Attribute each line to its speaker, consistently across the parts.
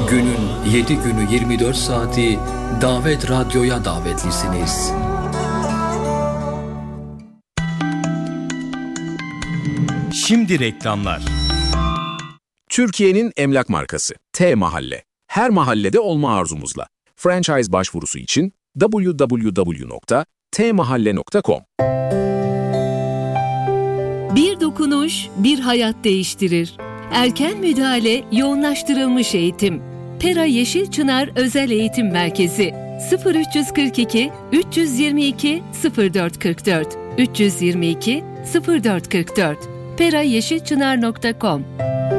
Speaker 1: Günün 7 günü 24 saati Davet Radyo'ya davetlisiniz.
Speaker 2: Şimdi reklamlar.
Speaker 3: Türkiye'nin emlak markası T-Mahalle. Her mahallede olma arzumuzla. Franchise başvurusu için www.tmahalle.com.
Speaker 4: Bir dokunuş, bir hayat değiştirir. Erken müdahale, yoğunlaştırılmış eğitim. Pera Yeşil Çınar Özel Eğitim Merkezi 0342 322 0444 322 0444 perayeşilçınar.com.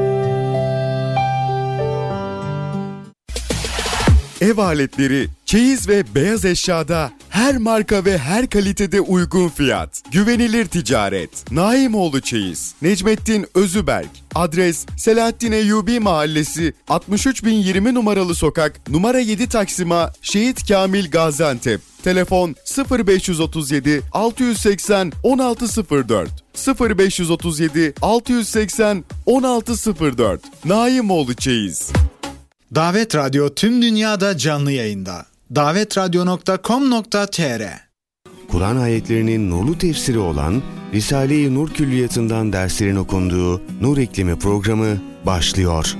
Speaker 5: Ev aletleri, çeyiz ve beyaz eşyada her marka ve her kalitede uygun fiyat. Güvenilir ticaret. Naimoğlu Çeyiz. Necmettin Özüberk. Adres Selahattin Eyyubi Mahallesi 63020 numaralı sokak numara 7 Taksim'a Şehit Kamil Gaziantep. Telefon 0537 680 1604 0537 680 1604. Naimoğlu Çeyiz.
Speaker 6: Davet Radyo tüm dünyada canlı yayında. davetradyo.com.tr.
Speaker 7: Kur'an ayetlerinin nurlu tefsiri olan Risale-i Nur Külliyatı'ndan derslerin okunduğu Nur İklimi programı başlıyor.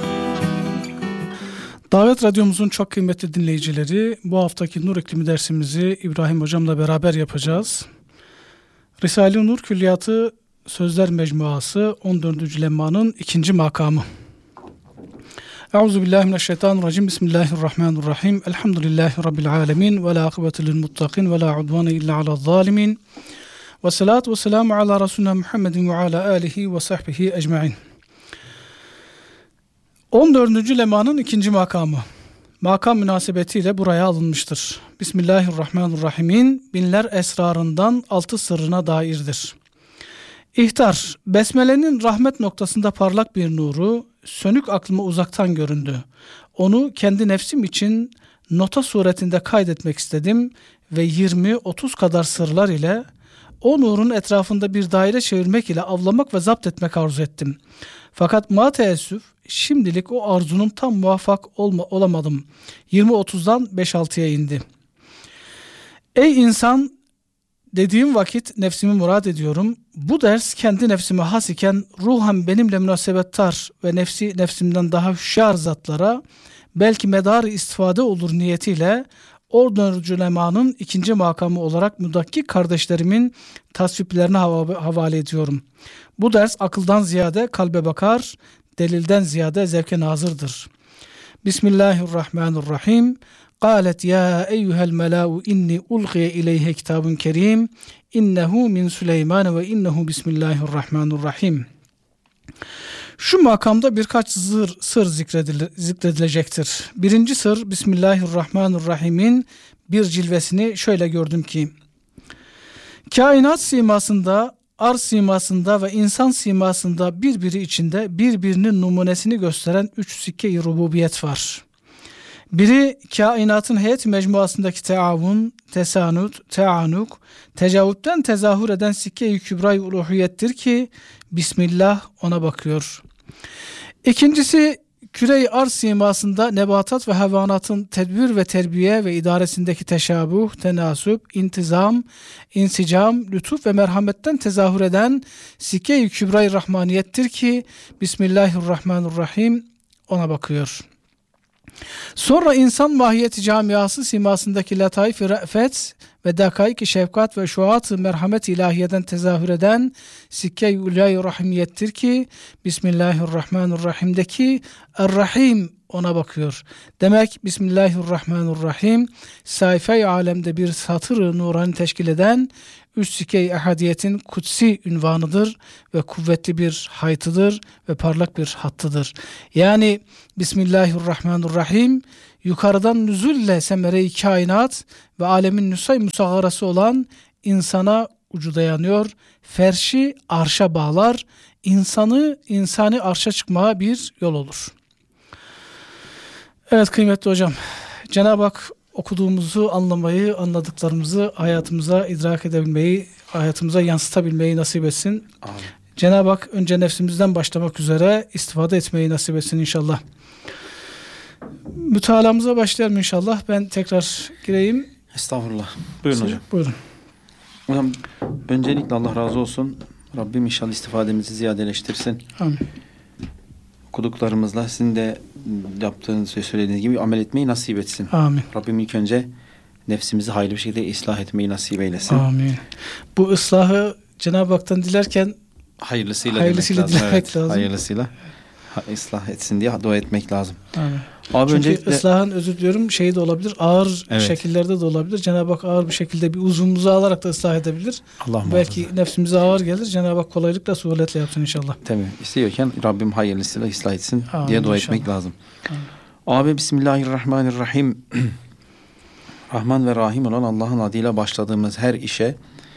Speaker 8: Davet Radyomuzun çok kıymetli dinleyicileri, bu haftaki Nur İklimi dersimizi İbrahim Hocam'la beraber yapacağız. Risale-i Nur Külliyatı Sözler Mecmuası 14. lemmanın 2. makamı. Euzubillahimineşşeytanirracim. Bismillahirrahmanirrahim. Elhamdülillahi Rabbil alemin. Ve la akıbetu lil muttakin ve la udvane illa alel zalimin. Ve salatu ve selamu ala Resulina Muhammedin ve ala alihi ve sahbihi ecmain. 14. lemanın 2. makamı. Makam münasebetiyle buraya alınmıştır. Bismillahirrahmanirrahim'in binler esrarından 6 sırrına dairdir. İhtar, Besmele'nin rahmet noktasında parlak bir nuru, sönük aklıma uzaktan göründü. Onu kendi nefsim için nota suretinde kaydetmek istedim ve 20-30 kadar sırlar ile o nurun etrafında bir daire çevirmek ile avlamak ve zapt etmek arzu ettim. Fakat teessüf şimdilik o arzunun tam muvaffak olamadım. 20-30'dan 5-6'ya indi. Ey insan, dediğim vakit nefsimi murad ediyorum. Bu ders kendi nefsime has iken ruhen benimle münasebettar ve nefsimden daha hüşyar zatlara belki medar-ı istifade olur niyetiyle 14. lemanın 2. makamı olarak müdakkik kardeşlerimin tasviplerine havale ediyorum. Bu ders akıldan ziyade kalbe bakar, delilden ziyade zevke nazırdır. Bismillahirrahmanirrahim. قالت يا أيها الملأ إني ألقي إليه كتاب كريم إنه من سليمان وإنه بسم الله الرحمن الرحيم. Şu makamda birkaç sır zikredilecektir. Birinci sır, Bismillahirrahmanirrahim'in bir cilvesini şöyle gördüm ki, kainat simasında, arz simasında ve insan simasında birbiri içinde birbirinin numunesini gösteren 3 sikke-i rububiyet var. Biri kainatın heyet mecmuasındaki teavun, tesanut, teanuk, tecavüpten tezahür eden sikke-i kübra-i uluhiyettir ki Bismillah ona bakıyor. İkincisi küre-i arz simasında nebatat ve hayvanatın tedbir ve terbiye ve idaresindeki teşabuh, tenasüp, intizam, insicam, lütuf ve merhametten tezahür eden sikke-i kübra-i rahmaniyettir ki Bismillahirrahmanirrahim ona bakıyor. Sonra insan mahiyeti camiası simasındaki lataif-i re'fet ve dakaik-i şefkat ve şuat-ı merhamet ilahiyeden tezahür eden sikke-i ulâ-i rahimiyettir ki Bismillahirrahmanirrahim'deki Er-Rahim ona bakıyor. Demek Bismillahirrahmanirrahim sayfa-i alemde bir satır-ı nurani teşkil eden üst sikke-i ehadiyetin kutsi ünvanıdır ve kuvvetli bir haytıdır ve parlak bir hattıdır. Yani Bismillahirrahmanirrahim yukarıdan nüzulle semere-i kainat ve alemin nüsay musagharası olan insana ucu dayanıyor. Ferşi arşa bağlar, insani arşa çıkmaya bir yol olur. Evet kıymetli hocam, Cenab-ı Hak okuduğumuzu anlamayı, anladıklarımızı hayatımıza idrak edebilmeyi, hayatımıza yansıtabilmeyi nasip etsin. Amin. Cenab-ı Hak önce nefsimizden başlamak üzere istifade etmeyi nasip etsin inşallah. Mütalamıza başlayalım inşallah. Ben tekrar gireyim.
Speaker 9: Estağfurullah. Buyurun hocam.
Speaker 8: Buyurun.
Speaker 9: Hocam öncelikle Allah razı olsun. Rabbim inşallah istifademizi ziyadeleştirsin.
Speaker 8: Amin.
Speaker 9: Okuduklarımızla sizin de yaptığınız ve söylediğiniz gibi amel etmeyi nasip etsin.
Speaker 8: Amin.
Speaker 9: Rabbim ilk önce nefsimizi hayırlı bir şekilde ıslah etmeyi nasip eylesin.
Speaker 8: Amin. Bu ıslahı Cenab-ı Hak'tan dilerken
Speaker 9: hayırlısıyla
Speaker 8: dilemek lazım.
Speaker 9: Hayırlısıyla ıslah etsin diye dua etmek lazım.
Speaker 8: Amin.
Speaker 9: Abi
Speaker 8: Çünkü
Speaker 9: öncelikle
Speaker 8: ıslahın, özür diliyorum, şey de olabilir, ağır şekillerde de olabilir. Cenab-ı Hak ağır bir şekilde bir uzvumuzu alarak da ıslah edebilir.
Speaker 9: Allah
Speaker 8: belki
Speaker 9: muhafaza.
Speaker 8: nefsimize ağır gelir. Cenab-ı Hak kolaylıkla, suhuletle yapsın inşallah.
Speaker 9: Tabii. İstiyorken Rabbim hayırlısıyla ıslah etsin
Speaker 8: Amin,
Speaker 9: diye dua
Speaker 8: inşallah.
Speaker 9: etmek lazım.
Speaker 8: Amin.
Speaker 9: Abi Bismillahirrahmanirrahim. Rahman ve Rahim olan Allah'ın adıyla başladığımız her işe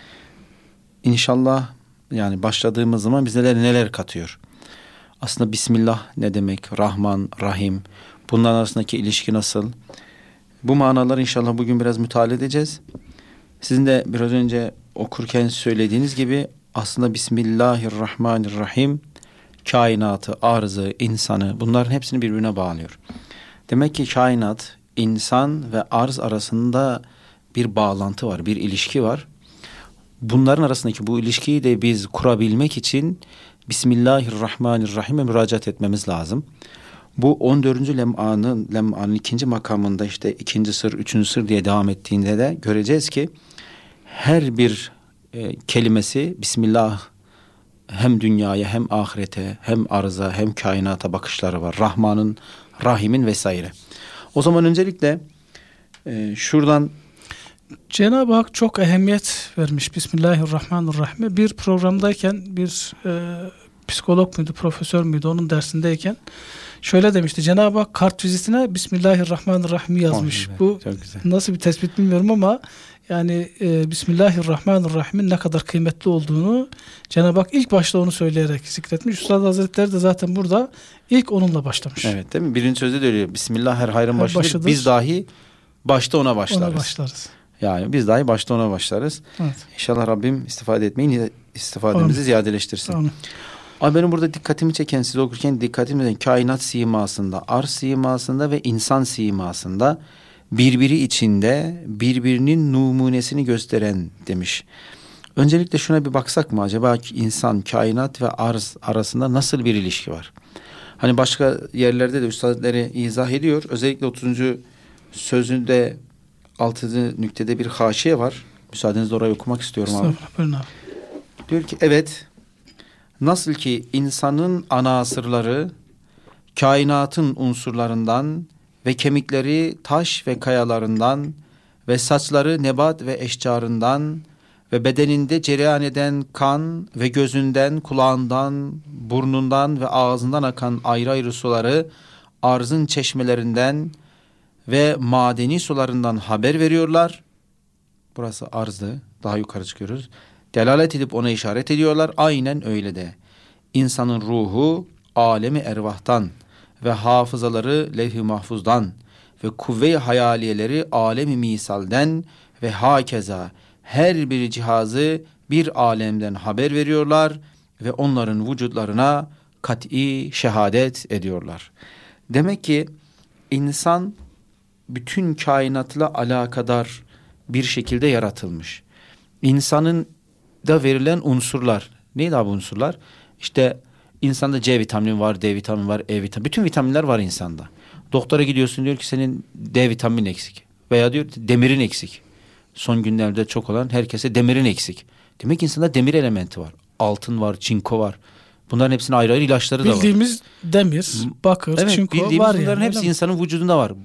Speaker 9: inşallah, yani başladığımız zaman bize neler katıyor. Aslında Bismillah ne demek? Rahman, Rahim. Bunların arasındaki ilişki nasıl? Bu manaları inşallah bugün biraz müteala edeceğiz. Sizin de biraz önce okurken söylediğiniz gibi aslında Bismillahirrahmanirrahim kainatı, arzı, insanı, bunların hepsini birbirine bağlıyor. Demek ki kainat, insan ve arz arasında bir bağlantı var, bir ilişki var. Bunların arasındaki bu ilişkiyi de biz kurabilmek için Bismillahirrahmanirrahim'e müracaat etmemiz lazım. Bu 14. lem'anın ikinci makamında işte ikinci sır, üçüncü sır diye devam ettiğinde de göreceğiz ki her bir kelimesi Bismillah hem dünyaya hem ahirete hem arza hem kainata bakışları var. Rahman'ın, Rahim'in vesaire. O zaman öncelikle şuradan
Speaker 8: Cenab-ı Hak çok ehemmiyet vermiş Bismillahirrahmanirrahim. Bir programdayken bir psikolog muydu, profesör müydü, onun dersindeyken şöyle demişti. Cenab-ı Hak kartvizitine Bismillahirrahmanirrahim yazmış. Bu nasıl bir tespit bilmiyorum ama yani Bismillahirrahmanirrahim'in ne kadar kıymetli olduğunu Cenab-ı Hak ilk başta onu söyleyerek zikretmiş. Üstad Hazretleri de zaten burada ilk onunla başlamış.
Speaker 9: Evet, değil mi? Birinci sözde de öyle. Bismillah her hayrın başıdır. Biz dahi başta ona başlarız. Yani biz dahi başta ona başlarız.
Speaker 8: Evet.
Speaker 9: İnşallah Rabbim istifademizi ziyadeleştirsin.
Speaker 8: Amin.
Speaker 9: Ama benim burada dikkatimi çeken, siz okurken dikkatimi çeken kainat simasında, arz simasında ve insan simasında birbiri içinde birbirinin numunesini gösteren demiş. Öncelikle şuna bir baksak mı acaba, insan, kainat ve arz arasında nasıl bir ilişki var? Hani başka yerlerde de üstadları izah ediyor. Özellikle 30. sözünde 6. nüktede bir haşiye var. Müsaadenizle orayı okumak istiyorum abi. Diyor ki evet, nasıl ki insanın ana asırları kainatın unsurlarından ve kemikleri taş ve kayalarından ve saçları nebat ve eşcarından ve bedeninde cereyan eden kan ve gözünden, kulağından, burnundan ve ağzından akan ayrı ayrı suları arzın çeşmelerinden ve madeni sularından haber veriyorlar. Burası arzdı. Daha yukarı çıkıyoruz. Delalet edip ona işaret ediyorlar. Aynen öyle de. İnsanın ruhu alemi ervahtan ve hafızaları levh-i mahfuzdan ve kuvve-i hayaliyeleri alemi misalden ve hakeza her bir cihazı bir alemden haber veriyorlar ve onların vücutlarına kat'i şehadet ediyorlar. Demek ki insan bütün kainatla alakadar bir şekilde yaratılmış. İnsanın da verilen unsurlar. Neydi abi unsurlar? İşte insanda C vitamini var, D vitamini var, E vitamini. Bütün vitaminler var insanda. Doktora gidiyorsun, diyor ki senin D vitamini eksik. Veya diyor demirin eksik. Son günlerde çok olan herkese demirin eksik. Demek ki insanda demir elementi var. Altın var, çinko var. Bunların hepsinin ayrı ayrı ilaçları da var.
Speaker 8: Bildiğimiz demir, bakır,
Speaker 9: evet,
Speaker 8: çinko
Speaker 9: bildiğimiz
Speaker 8: var.
Speaker 9: Bunların
Speaker 8: yani,
Speaker 9: hepsi insanın vücudunda var.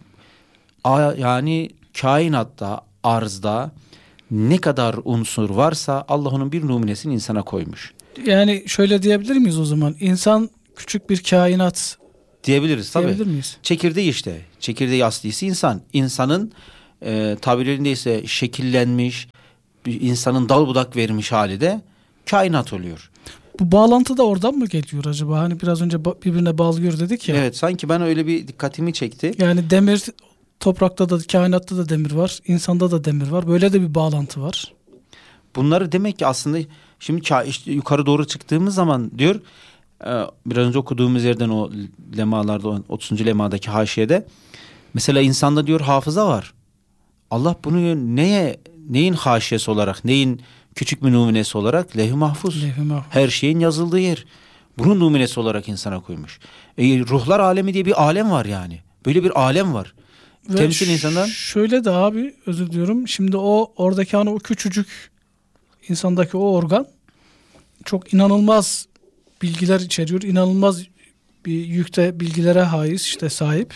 Speaker 9: Yani kainatta, arzda ne kadar unsur varsa Allah onun bir numunesini insana koymuş.
Speaker 8: Yani şöyle diyebilir miyiz o zaman? İnsan küçük bir kainat
Speaker 9: diyebiliriz tabii.
Speaker 8: Diyebilir miyiz?
Speaker 9: Çekirdeği işte. Çekirdeği aslısı insan. İnsanın tabirlerinde ise şekillenmiş, insanın dal budak vermiş hali de kainat oluyor.
Speaker 8: Bu bağlantı da oradan mı geliyor acaba? Hani biraz önce birbirine bağlıyor dedik ya.
Speaker 9: Evet, sanki ben öyle bir dikkatimi çekti.
Speaker 8: Yani demir, toprakta da, kainatta da demir var, insanda da demir var. Böyle de bir bağlantı var.
Speaker 9: Bunları demek ki aslında şimdi işte yukarı doğru çıktığımız zaman diyor, biraz önce okuduğumuz yerden o lemalarda, 30. lemadaki haşiyede Mesela insanda diyor hafıza var. Allah bunu neyin haşiyesi olarak, neyin küçük bir numunesi olarak? Levh-i mahfuz. Her şeyin yazıldığı yer. Bunun numunesi olarak insana koymuş. Ruhlar alemi diye bir alem var yani. Böyle bir alem var.
Speaker 8: Ve
Speaker 9: temsil insandan.
Speaker 8: Şöyle de abi, özür diliyorum. Şimdi oradaki o küçücük insandaki o organ çok inanılmaz bilgiler içeriyor. İnanılmaz bir yükte bilgilere sahip.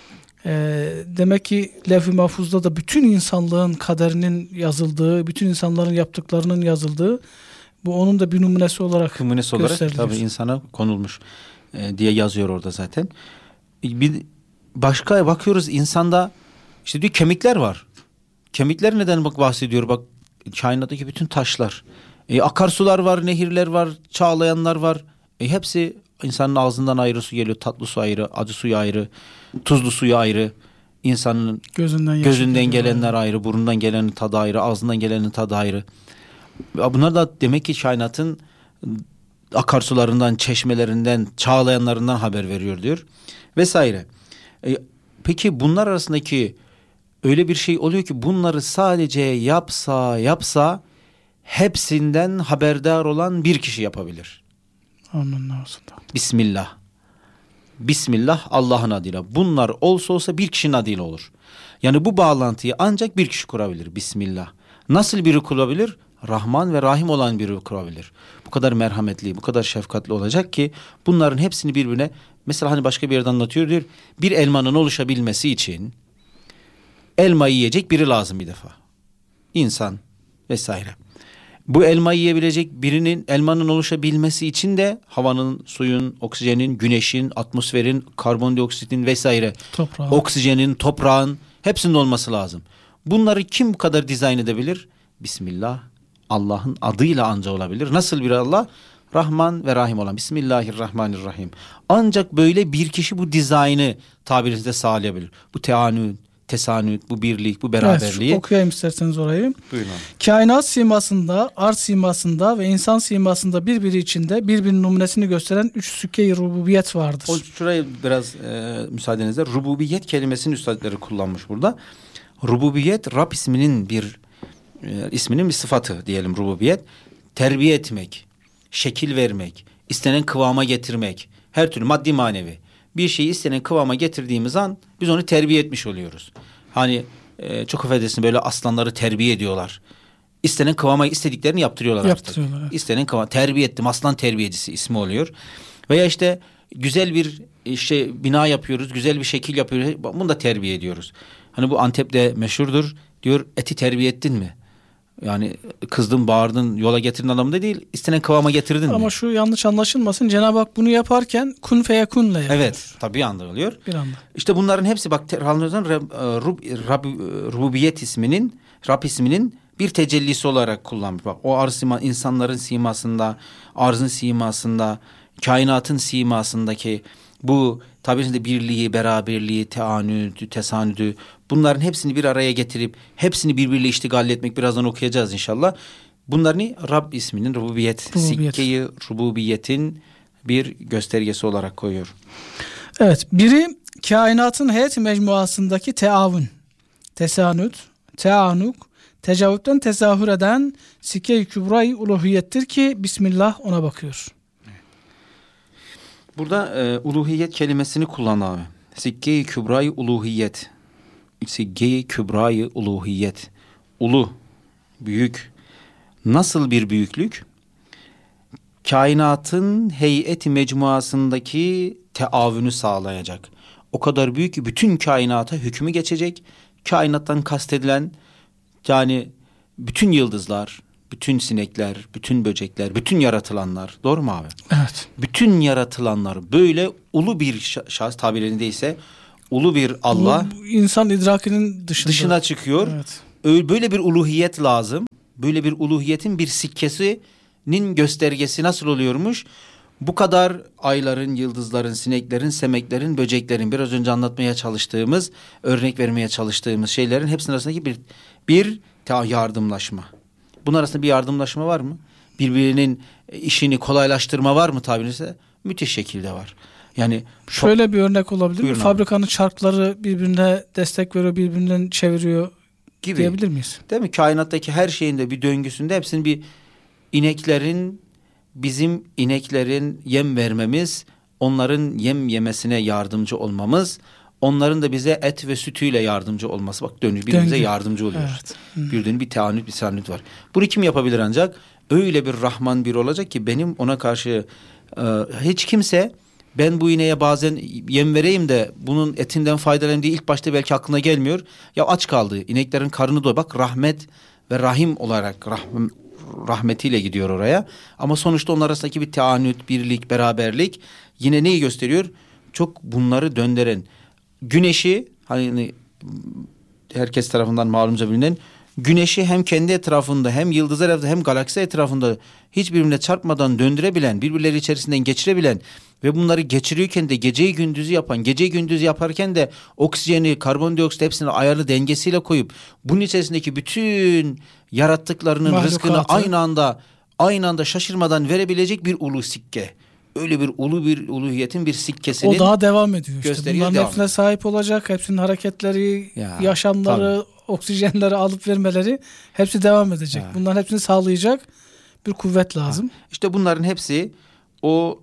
Speaker 8: Demek ki Levh-i Mahfuz'da da bütün insanlığın kaderinin yazıldığı, bütün insanların yaptıklarının yazıldığı, bu onun da bir numunesi olarak gösteriliyor.
Speaker 9: Tabii insana konulmuş diye yazıyor orada zaten. Bir başka bakıyoruz insanda işte diyor kemikler var. Kemikler neden bahsediyor? Bak kainattaki bütün taşlar. Akarsular var, nehirler var, çağlayanlar var. Hepsi insanın ağzından ayrı su geliyor. Tatlı su ayrı, acı suyu ayrı, tuzlu suyu ayrı. İnsanın gözünden gelenler ayrı, burundan gelenin tadı ayrı, ağzından gelenin tadı ayrı. Bunlar da demek ki kainatın akarsularından, çeşmelerinden, çağlayanlarından haber veriyor diyor. Vesaire. Peki bunlar arasındaki öyle bir şey oluyor ki bunları sadece yapsa hepsinden haberdar olan bir kişi yapabilir. Bismillah. Bismillah Allah'ın adıyla. Bunlar olsa bir kişinin adıyla olur. Yani bu bağlantıyı ancak bir kişi kurabilir. Bismillah. Nasıl biri kurabilir? Rahman ve Rahim olan biri kurabilir. Bu kadar merhametli, bu kadar şefkatli olacak ki bunların hepsini birbirine, mesela hani başka bir yerden anlatıyor diyor. Bir elmanın oluşabilmesi için elmayı yiyecek biri lazım bir defa. İnsan vesaire. Bu elmayı yiyebilecek birinin, elmanın oluşabilmesi için de havanın, suyun, oksijenin, güneşin, atmosferin, karbondioksitin vesaire, oksijenin, toprağın hepsinin olması lazım. Bunları kim bu kadar dizayn edebilir? Bismillah, Allah'ın adıyla anca olabilir. Nasıl bir Allah? Rahman ve Rahim olan. Bismillahirrahmanirrahim. Ancak böyle bir kişi bu dizaynı tabirinizde sağlayabilir. Bu tesanüt, bu birlik, bu beraberliği.
Speaker 8: Evet, okuyayım isterseniz orayı.
Speaker 9: Buyurun.
Speaker 8: Kainat simasında, arz simasında ve insan simasında birbiri içinde birbirinin numunesini gösteren 3 sükke-i rububiyet vardır.
Speaker 9: Şurayı biraz müsaadenizle, rububiyet kelimesini üstadları kullanmış burada. Rububiyet Rab isminin bir sıfatı diyelim rububiyet. Terbiye etmek, şekil vermek, istenen kıvama getirmek, her türlü maddi manevi. Bir şeyi istenen kıvama getirdiğimiz an biz onu terbiye etmiş oluyoruz. Hani çok affedersin, böyle aslanları terbiye ediyorlar. İstenen kıvama istediklerini yaptırıyorlar artık. Evet. İstenen kıvama terbiye ettim, aslan terbiyecisi ismi oluyor. Veya işte güzel bir bina yapıyoruz, güzel bir şekil yapıyoruz. Bunu da terbiye ediyoruz. Hani bu Antep'te meşhurdur. Diyor eti terbiye ettin mi? Yani kızdın, bağırdın, yola getirdin anlamında değil, istenen kıvama getirdin mi?
Speaker 8: Ama şu yanlış anlaşılmasın, Cenab-ı Hak bunu yaparken kun feyekun'la yapıyor.
Speaker 9: Evet, tabii bir anda oluyor.
Speaker 8: Bir anda.
Speaker 9: İşte bunların hepsi bak rububiyet isminin, Rab isminin bir tecellisi olarak kullanmış. Bak o insanların simasında, arzın simasında, kainatın simasındaki bu tabiinde birliği, beraberliği, tesanüdü, bunların hepsini bir araya getirip hepsini birbiriyle iştigal etmek, birazdan okuyacağız inşallah. Bunların Rab isminin rububiyet. Sikke-i rububiyetin bir göstergesi olarak koyuyor.
Speaker 8: Evet, biri kainatın heyet mecmuasındaki teavun, tesanüt, teanuk, tecavüpten tezahür eden sikke-i kübra-i uluhiyettir ki Bismillah ona bakıyor.
Speaker 9: Burada uluhiyet kelimesini kullan abi. Sikke-i kübra-i uluhiyet. Sikke-i kübra-i uluhiyet. Ulu, büyük. Nasıl bir büyüklük? Kainatın heyeti mecmuasındaki teavünü sağlayacak. O kadar büyük ki bütün kainata hükmü geçecek. Kainattan kastedilen yani bütün yıldızlar, bütün sinekler, bütün böcekler, bütün yaratılanlar. Doğru mu abi?
Speaker 8: Evet.
Speaker 9: Bütün yaratılanlar böyle ulu bir şahıs, tabirlerindeyse ulu bir Allah.
Speaker 8: Bu insan idrakinin
Speaker 9: dışına çıkıyor.
Speaker 8: Evet.
Speaker 9: Böyle bir uluhiyet lazım. Böyle bir uluhiyetin bir sikkesinin göstergesi nasıl oluyormuş? Bu kadar ayların, yıldızların, sineklerin, semeklerin, böceklerin, biraz önce anlatmaya çalıştığımız, örnek vermeye çalıştığımız şeylerin hepsinin arasındaki bir yardımlaşma. Bunun arasında bir yardımlaşma var mı? Birbirinin işini kolaylaştırma var mı tabirse? Müthiş şekilde var. Yani
Speaker 8: şöyle bir örnek olabilir mi?
Speaker 9: Buyurun abi.
Speaker 8: Fabrikanın çarkları birbirine destek veriyor, birbirinden çeviriyor
Speaker 9: gibi
Speaker 8: diyebilir miyiz?
Speaker 9: Değil mi? Kainattaki her şeyin de bir döngüsünde hepsinin bir bizim ineklerin yem vermemiz, onların yem yemesine yardımcı olmamız, onların da bize et ve sütüyle yardımcı olması. Bak birbirimize yardımcı oluyoruz.
Speaker 8: Evet.
Speaker 9: Bir teanüt, bir sanüt var. Bunu kim yapabilir ancak? Öyle bir Rahman bir olacak ki benim ona karşı hiç kimse ben bu ineğe bazen yem vereyim de bunun etinden faydalanayım diye ilk başta belki aklına gelmiyor. Ya aç kaldı. İneklerin karnı doy. Bak rahmet ve rahim olarak rahmetiyle gidiyor oraya. Ama sonuçta onlar arasındaki bir teanüt, birlik, beraberlik yine neyi gösteriyor? Çok bunları döndüren. Güneşi hani herkes tarafından malumca bilinen güneşi hem kendi etrafında hem yıldızlar etrafında hem galaksi etrafında hiçbirbirine çarpmadan döndürebilen, birbirleri içerisinden geçirebilen ve bunları geçiriyorken de geceyi gündüzü yapan, geceyi gündüzü yaparken de oksijeni, karbondioksit hepsini ayarlı dengesiyle koyup bunun içerisindeki bütün yarattıklarının
Speaker 8: mahlukatı,
Speaker 9: rızkını aynı anda şaşırmadan verebilecek bir ulu sikke. Öyle bir uluhiyetin bir sikkesinin
Speaker 8: o daha devam ediyor işte. Bunların
Speaker 9: devam
Speaker 8: hepsine sahip olacak. Hepsinin hareketleri, yaşamları, oksijenleri alıp vermeleri hepsi devam edecek.
Speaker 9: Evet.
Speaker 8: Bunların hepsini sağlayacak bir kuvvet lazım.
Speaker 9: İşte bunların hepsi o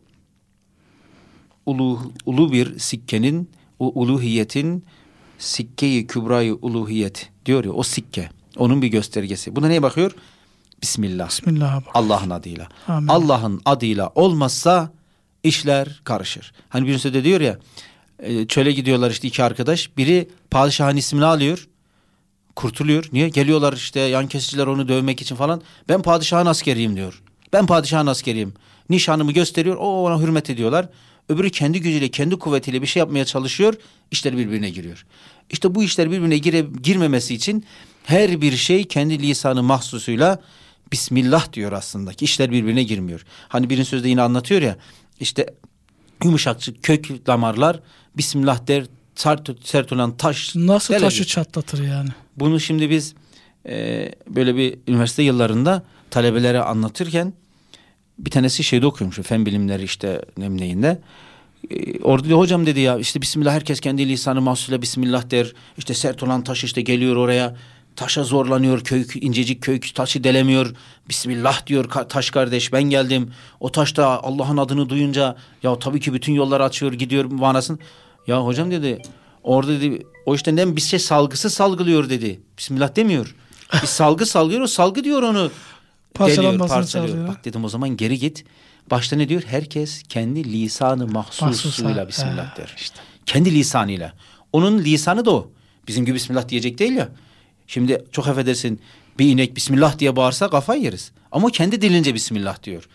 Speaker 9: ulu bir sikkenin, o uluhiyetin sikke-i kübra-i uluhiyet diyor ya, o sikke. Onun bir göstergesi. Buna neye bakıyor? Bismillah.
Speaker 8: Bismillah'a bak.
Speaker 9: Allah'ın adıyla.
Speaker 8: Amin.
Speaker 9: Allah'ın adıyla olmazsa işler karışır. Hani birisi de diyor ya, çöle gidiyorlar işte iki arkadaş. Biri padişahın ismini alıyor. Kurtuluyor. Niye? Geliyorlar işte yan kesiciler onu dövmek için falan. Ben padişahın askeriyim diyor. Ben padişahın askeriyim. Nişanımı gösteriyor. O ona hürmet ediyorlar. Öbürü kendi gücüyle, kendi kuvvetiyle bir şey yapmaya çalışıyor. İşler birbirine giriyor. İşte bu işler birbirine girmemesi için her bir şey kendi lisanı mahsusuyla Bismillah diyor aslında ki işler birbirine girmiyor. Hani birinci sözde yine anlatıyor ya, işte yumuşakçı kök damarlar Bismillah der, sert olan taş.
Speaker 8: Nasıl taşı çatlatır yani?
Speaker 9: Bunu şimdi biz böyle bir üniversite yıllarında talebelere anlatırken bir tanesi şeyde okuyormuş, fen bilimleri işte neyinde. Orada diyor, hocam dedi ya işte Bismillah, herkes kendi lisanı mahsusuyla Bismillah der. İşte sert olan taş işte geliyor oraya. Taşa zorlanıyor, incecik kök taşı delemiyor. Bismillah diyor taş kardeş, ben geldim. O taş da Allah'ın adını duyunca ya tabii ki bütün yolları açıyor gidiyor manasını. Ya hocam dedi, orada dedi o işte bir şey salgısı salgılıyor dedi. Bismillah demiyor. Bir salgı salgıyor, o salgı diyor onu deliyor, parçalıyor. Bak dedim o zaman geri git. Başta ne diyor? Herkes kendi lisanı mahsusuyla Bismillah der. İşte. Kendi lisanıyla. Onun lisanı da o. Bizim gibi Bismillah diyecek değil ya. Şimdi çok affedersin, bir inek Bismillah diye bağırsa kafayı yeriz. Ama o kendi dilince Bismillah diyor.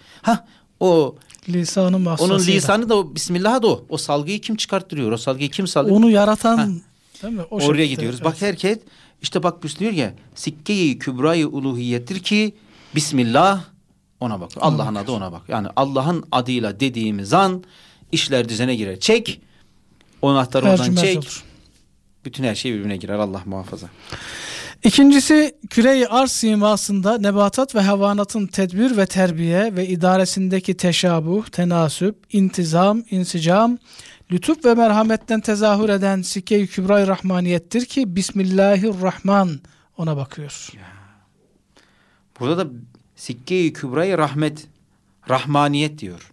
Speaker 9: O
Speaker 8: lisanı mahsusuyla.
Speaker 9: Onun lisanı da o, Bismillah da o. O salgıyı kim çıkarttırıyor? O salgıyı kim salıyor?
Speaker 8: Onu yaratan değil mi?
Speaker 9: Oraya gidiyoruz. Evet. Bak herkes işte bak diyor ya, sikke-i kübra-i uluhiyettir ki Bismillah ona bak. Allah'ın adı ona bak. Yani Allah'ın adıyla dediğimiz an işler düzene girer. Çek. O anahtarı oradan çek. Olur. Bütün her şey birbirine girer. Allah muhafaza.
Speaker 8: İkincisi, küre-i arz simasında nebatat ve hayvanatın tedbir ve terbiye ve idaresindeki teşabuh, tenasüp, intizam, insicam, lütuf ve merhametten tezahür eden sikke-i kübra-i rahmaniyettir ki Bismillahirrahman ona bakıyor.
Speaker 9: Burada da sikke-i kübra-i rahmaniyet diyor.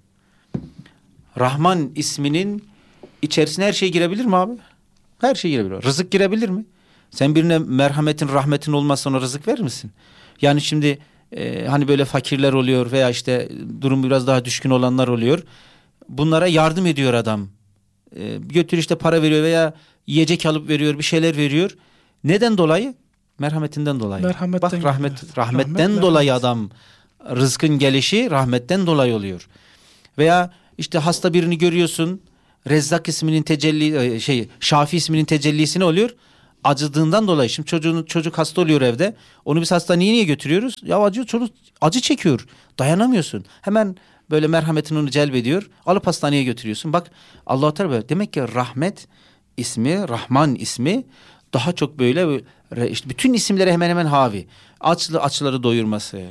Speaker 9: Rahman isminin içerisine her şey girebilir mi abi? Her şey girebilir. Rızık girebilir mi? Sen birine merhametin, rahmetin olmazsa ona rızık verir misin? Yani şimdi hani böyle fakirler oluyor veya işte durum biraz daha düşkün olanlar oluyor. Bunlara yardım ediyor adam. Götür işte para veriyor veya yiyecek alıp veriyor, bir şeyler veriyor. Neden dolayı? Merhametinden dolayı. Bak rahmetten dolayı adam, rızkın gelişi rahmetten dolayı oluyor. Veya işte hasta birini görüyorsun. Rezzak isminin Şafi isminin tecellisi ne oluyor? Acıdığından dolayı. Şimdi çocuk hasta oluyor evde. Onu biz hastaneye niye götürüyoruz? Ya çocuk acı çekiyor. Dayanamıyorsun. Hemen böyle merhametin onu celbediyor. Alıp hastaneye götürüyorsun. Bak Allah-u Teala böyle. Demek ki rahmet ismi, Rahman ismi daha çok böyle işte bütün isimlere hemen hemen havi. Açları doyurması,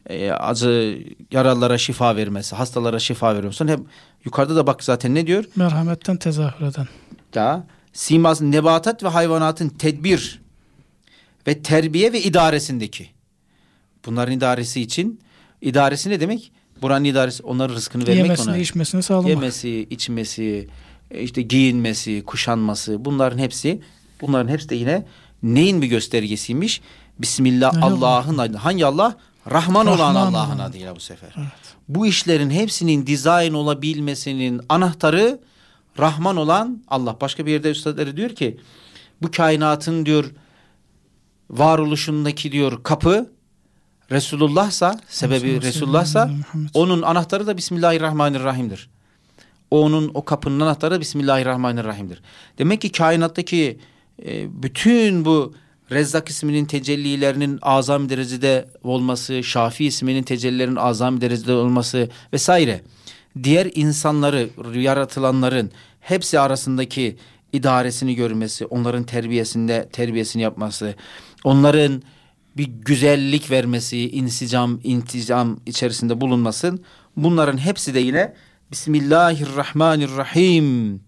Speaker 9: acı yaralılara şifa vermesi, hastalara şifa vermesi. Hep yukarıda da bak zaten ne diyor?
Speaker 8: Merhametten tezahür eden.
Speaker 9: Ya siması nebatat ve hayvanatın tedbir ve terbiye ve idaresindeki. Bunların idaresi ne demek? Buranın idaresi onların rızkını vermek,
Speaker 8: yemesini,
Speaker 9: ona.
Speaker 8: içmesini sağlamak.
Speaker 9: Yemesi, içmesi, işte giyinmesi, kuşanması, bunların hepsi de yine neyin bir göstergesiymiş? Bismillah,
Speaker 8: yani
Speaker 9: Allah'ın adı. Hangi Allah? Rahman olan Allah'ın adıyla bu sefer.
Speaker 8: Evet.
Speaker 9: Bu işlerin hepsinin dizayn olabilmesinin anahtarı Rahman olan Allah. Başka bir yerde üstadları diyor ki bu kainatın diyor varoluşundaki diyor kapı Resulullah'sa, sebebi Resulullah'sa onun anahtarı da Bismillahirrahmanirrahim'dir. O kapının anahtarı Bismillahirrahmanirrahim'dir. Demek ki kainattaki bütün bu Rezzak isminin tecellilerinin azam derecede olması, Şafi isminin tecellilerinin azam derecede olması vesaire. Diğer insanları, yaratılanların hepsi arasındaki idaresini görmesi, onların terbiyesini yapması, onların bir güzellik vermesi, intizam içerisinde bulunmasın. Bunların hepsi de yine Bismillahirrahmanirrahim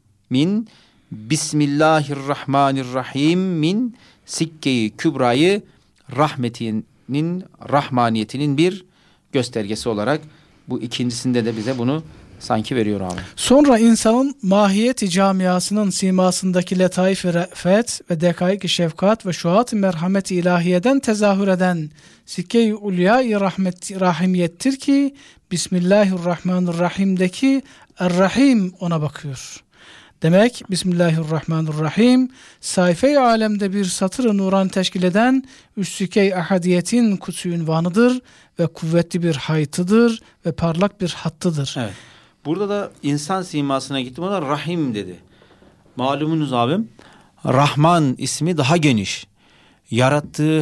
Speaker 9: min Sikke-i Kübra'yı rahmaniyetinin bir göstergesi olarak bu ikincisinde de bize bunu sanki veriyor abi.
Speaker 8: Sonra insanın mahiyeti camiasının simasındaki letaif-i re'fet ve dekaik-i şefkat ve şuat-ı merhameti ilahiyeden tezahür eden sikke-i ulyâ-i rahimiyettir ki Bismillahirrahmanirrahim'deki Er-Rahim ona bakıyor. Demek Bismillahirrahmanirrahim sayfa-i alemde bir satır-ı nuran teşkil eden üssüke-i ahadiyetin kutsu ünvanıdır ve kuvvetli bir haytıdır ve parlak bir hattıdır.
Speaker 9: Evet. Burada da insan simasına gittim, o da Rahim dedi. Malumunuz abim, Rahman ismi daha geniş. Yarattığı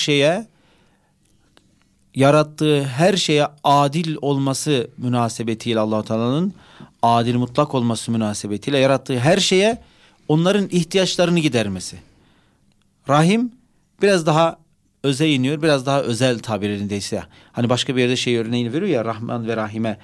Speaker 9: her şeye adil olması münasebetiyle, Allah-u Teala'nın adil mutlak olması münasebetiyle yarattığı her şeye onların ihtiyaçlarını gidermesi. Rahim biraz daha öze iniyor, biraz daha özel tabirindeyse. Hani başka bir yerde örneğini veriyor ya, Rahman ve Rahim'e.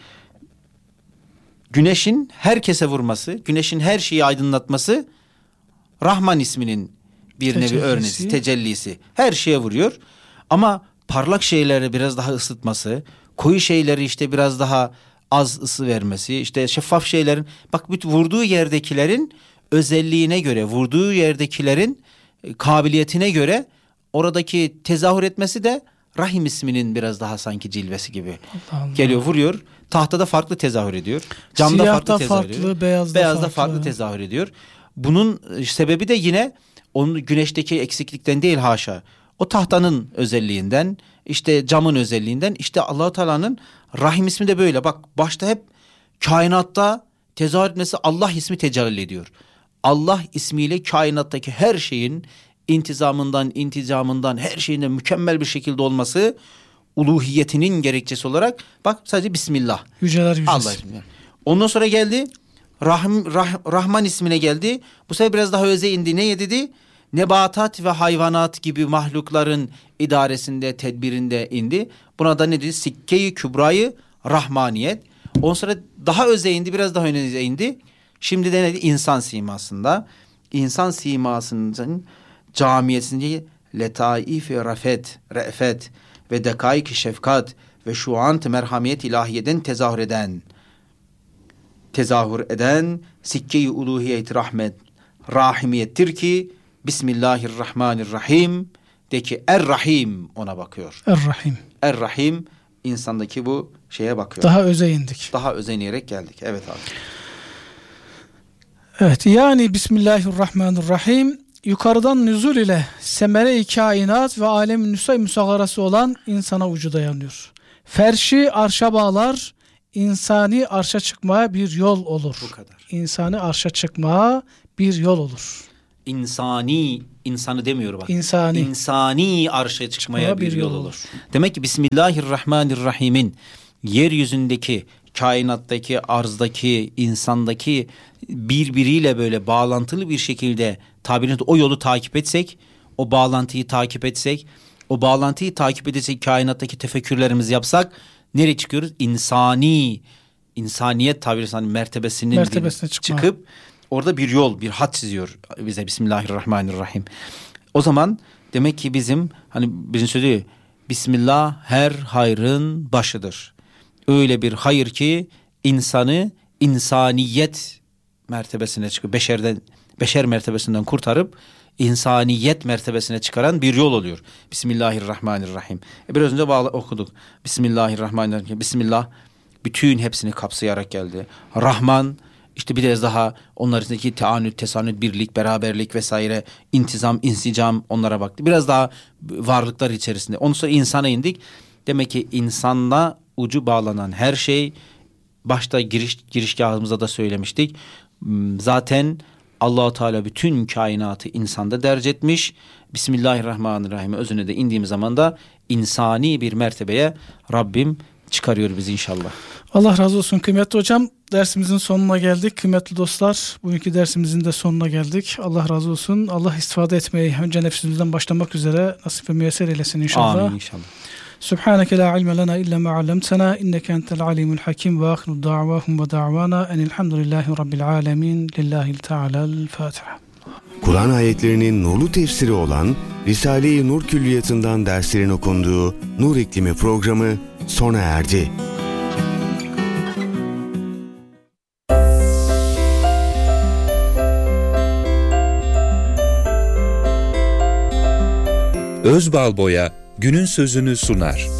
Speaker 9: Güneşin herkese vurması, güneşin her şeyi aydınlatması Rahman isminin bir nevi örneği, tecellisi. Her şeye vuruyor. Ama parlak şeyleri biraz daha ısıtması, koyu şeyleri işte biraz daha az ısı vermesi, işte şeffaf şeylerin, bak vurduğu yerdekilerin özelliğine göre, vurduğu yerdekilerin kabiliyetine göre oradaki tezahür etmesi de Rahim isminin biraz daha sanki cilvesi gibi. Allah Allah. Geliyor, vuruyor. Tahtada farklı tezahür ediyor. Camda
Speaker 8: Siyahta
Speaker 9: farklı tezahür ediyor. Beyazda farklı tezahür ediyor. Bunun sebebi de yine onun güneşteki eksiklikten değil, haşa. O tahtanın özelliğinden, işte camın özelliğinden, işte Allah-u Teala'nın Rahim ismi de böyle. Bak başta hep kainatta tezahür etmesi Allah ismi tecelli ediyor. Allah ismiyle kainattaki her şeyin intizamından her şeyin de mükemmel bir şekilde olması uluhiyetinin gerekçesi olarak bak sadece Bismillah.
Speaker 8: Yüceler yücesi.
Speaker 9: Allah ismi. Ondan sonra geldi Rahman ismine geldi. Bu sefer biraz daha öze indi. Ne dedi? Nebatat ve hayvanat gibi mahlukların idaresinde, tedbirinde indi. Buna da ne dedi? Sikke-i Kübra'yı rahmaniyet. Ondan sonra daha öze indi, biraz daha öze indi. Şimdi de ne dedi? İnsan simasında. İnsan simasının camiyesinde letaif-i re'fet ve dekaik-i şefkat ve şuant-ı merhamiyet ilahiyeden tezahür eden sikke-i uluhiyet rahimiyettir ki Bismillahirrahmanirrahim de ki Er-Rahim ona bakıyor. Er-Rahim insandaki bu şeye bakıyor.
Speaker 8: Daha öze indik.
Speaker 9: Daha öze inerek geldik. Evet abi.
Speaker 8: Evet, yani Bismillahirrahmanirrahim yukarıdan nüzul ile semere-i kainat ve alem-i nüsay müsagarası olan insana ucu dayanıyor. Ferşi arşa bağlar, insani arşa çıkmaya bir yol olur.
Speaker 9: Bu kadar.
Speaker 8: İnsani arşa çıkmaya bir yol olur.
Speaker 9: İnsanı demiyor bak.
Speaker 8: İnsani
Speaker 9: arşa çıkmaya bir yol olur. Demek ki Bismillahirrahmanirrahim'in yeryüzündeki, kainattaki, arzdaki, insandaki birbiriyle böyle bağlantılı bir şekilde tabirini o yolu takip etsek, o bağlantıyı takip etsek, o bağlantıyı takip edecek kainattaki tefekkürlerimizi yapsak nereye çıkıyoruz? İnsaniyet tabiri mertebesine çıkıp orada bir yol, bir hat çiziyor bize. Bismillahirrahmanirrahim. O zaman demek ki bizim birinci söylüyor, Bismillah her hayrın başıdır. Öyle bir hayır ki insanı insaniyet mertebesine çıkıyor. Beşer mertebesinden kurtarıp insaniyet mertebesine çıkaran bir yol oluyor. Bismillahirrahmanirrahim. Biraz önce okuduk. Bismillahirrahmanirrahim. Bismillah bütün hepsini kapsayarak geldi. Rahman, işte biraz daha onlar içindeki teanüt, tesanüt, birlik, beraberlik vesaire, intizam, insicam, onlara baktı. Biraz daha varlıklar içerisinde. Ondan sonra insana indik. Demek ki insanla ucu bağlanan her şey, başta girişgahımızda da söylemiştik. Zaten Allah-u Teala bütün kainatı insanda derc etmiş. Bismillahirrahmanirrahim özüne de indiğimiz zaman da insani bir mertebeye Rabbim çıkarıyor bizi inşallah.
Speaker 8: Allah razı olsun kıymetli hocam. Dersimizin sonuna geldik. Kıymetli dostlar, bugünkü dersimizin de sonuna geldik. Allah razı olsun. Allah istifade etmeyi önce nefsimizden başlamak üzere nasip ve müyesser eylesin inşallah.
Speaker 9: Amin inşallah.
Speaker 8: Subhaneke la ilme lena illa ma allamtena inneke entel alimul hakim ve ahiru da'vahum ve da'vana enilhamdülillahi rabbil alamin lillahi teala'l Fatiha.
Speaker 7: Kur'an ayetlerinin nurlu tefsiri olan Risale-i Nur Külliyatı'ndan derslerin okunduğu Nur İklimi programı sona erdi.
Speaker 2: Özbalboya günün sözünü sunar.